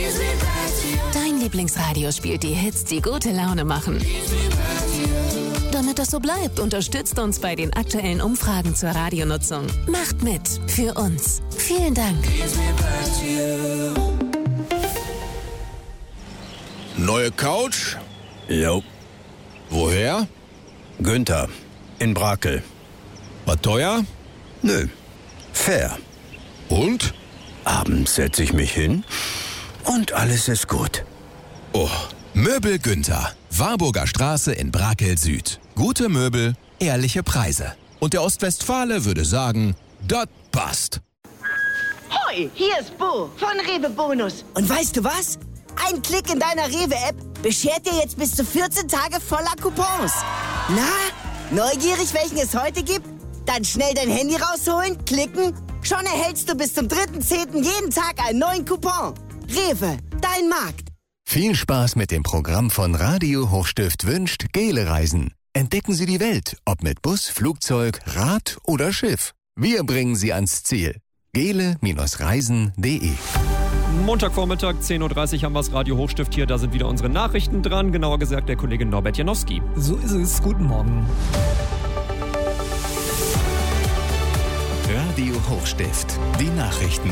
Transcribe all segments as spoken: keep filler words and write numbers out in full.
Dein Lieblingsradio spielt die Hits, die gute Laune machen. Damit das so bleibt, unterstützt uns bei den aktuellen Umfragen zur Radionutzung. Macht mit. Für uns. Vielen Dank. Neue Couch? Jo. Woher? Günther. In Brakel. War teuer? Nö. Fair. Und? Abends setze ich mich hin und alles ist gut. Oh. Möbel Günther. Warburger Straße in Brakel Süd. Gute Möbel, ehrliche Preise. Und der Ostwestfale würde sagen, das passt. Hoi, hier ist Bo von Rewe Bonus. Und weißt du was? Ein Klick in deiner Rewe-App beschert dir jetzt bis zu vierzehn Tage voller Coupons. Na, neugierig, welchen es heute gibt? Dann schnell dein Handy rausholen, klicken. Schon erhältst du bis zum dritten zehnten jeden Tag einen neuen Coupon. Rewe, dein Markt. Viel Spaß mit dem Programm von Radio Hochstift wünscht Gele Reisen. Entdecken Sie die Welt, ob mit Bus, Flugzeug, Rad oder Schiff. Wir bringen Sie ans Ziel. gele Reisen punkt de Montagvormittag, zehn Uhr dreißig haben wir das Radio Hochstift hier. Da sind wieder unsere Nachrichten dran. Genauer gesagt der Kollege Norbert Janowski. So ist es. Guten Morgen. Radio Hochstift. Die Nachrichten.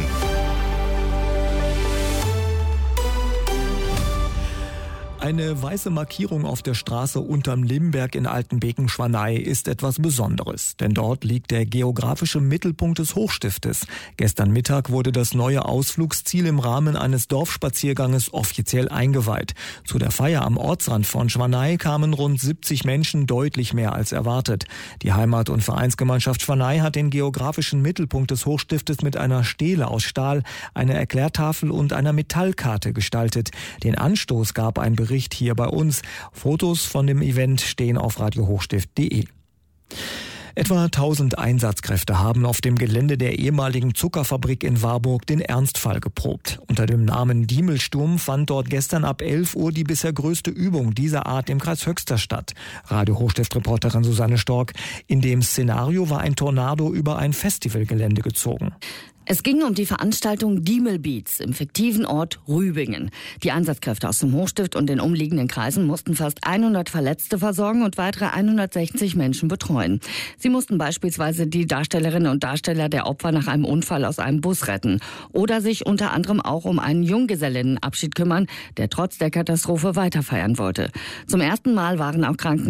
Eine weiße Markierung auf der Straße unterm Limberg in Altenbeken-Schwanei ist etwas Besonderes, denn dort liegt der geografische Mittelpunkt des Hochstiftes. Gestern Mittag wurde das neue Ausflugsziel im Rahmen eines Dorfspazierganges offiziell eingeweiht. Zu der Feier am Ortsrand von Schwanei kamen rund siebzig Menschen, deutlich mehr als erwartet. Die Heimat- und Vereinsgemeinschaft Schwanei hat den geografischen Mittelpunkt des Hochstiftes mit einer Stele aus Stahl, einer Erklärtafel und einer Metallkarte gestaltet. Den Anstoß gab ein Bericht hier bei uns. Fotos von dem Event stehen auf radio hochstift punkt de. Etwa tausend Einsatzkräfte haben auf dem Gelände der ehemaligen Zuckerfabrik in Warburg den Ernstfall geprobt. Unter dem Namen Diemelsturm fand dort gestern ab elf Uhr die bisher größte Übung dieser Art im Kreis Höxter statt. Radio Hochstift-Reporterin Susanne Stork. In dem Szenario war ein Tornado über ein Festivalgelände gezogen. Es ging um die Veranstaltung Diemelbeats im fiktiven Ort Rübingen. Die Einsatzkräfte aus dem Hochstift und den umliegenden Kreisen mussten fast hundert Verletzte versorgen und weitere hundertsechzig Menschen betreuen. Sie mussten beispielsweise die Darstellerinnen und Darsteller der Opfer nach einem Unfall aus einem Bus retten oder sich unter anderem auch um einen Junggesellinnenabschied kümmern, der trotz der Katastrophe weiterfeiern wollte. Zum ersten Mal waren auch Kranken